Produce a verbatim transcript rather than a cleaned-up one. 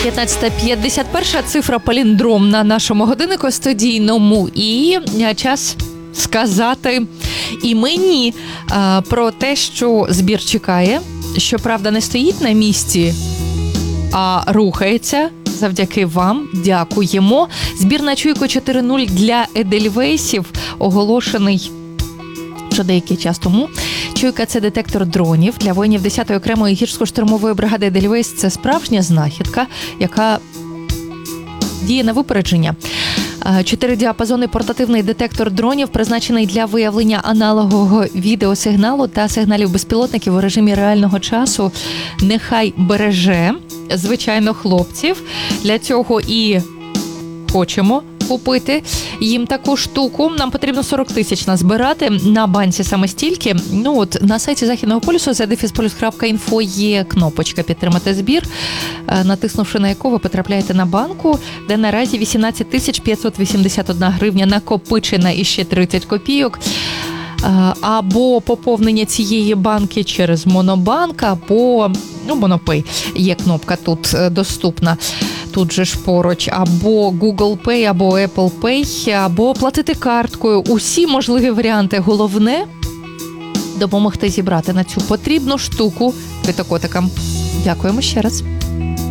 п'ятнадцята п'ятдесят один, цифра паліндром на нашому годиннику студійному. І час сказати і мені а, про те, що збір чекає, що, правда, не стоїть на місці, а рухається. Завдяки вам дякуємо. Збір на чуйку чотири нуль для едельвейсів оголошений вже деякий час тому. Чуйка – це детектор дронів для воїнів десятої окремої гірсько-штурмової бригади Едельвейс. Це справжня знахідка, яка діє на випередження. Чотиридіапазонний портативний детектор дронів, призначений для виявлення аналогового відеосигналу та сигналів безпілотників у режимі реального часу. Нехай береже, звичайно, хлопців. Для цього і хочемо купити їм таку штуку. Нам потрібно сорок тисяч назбирати. На банці саме стільки. Ну от на сайті Західного полюсу зет еф ес полюс крапка інфо є кнопочка «Підтримати збір», натиснувши на яку ви потрапляєте на банку, де наразі вісімнадцять тисяч п'ятсот вісімдесят одна гривня накопичена і ще тридцять копійок. Або поповнення цієї банки через Монобанк, або, ну, Монопей, є кнопка тут доступна, тут же ж поруч, або Google Pay, або Apple Pay, або платити карткою. Усі можливі варіанти. Головне – допомогти зібрати на цю потрібну штуку квитокотикам. Дякуємо ще раз.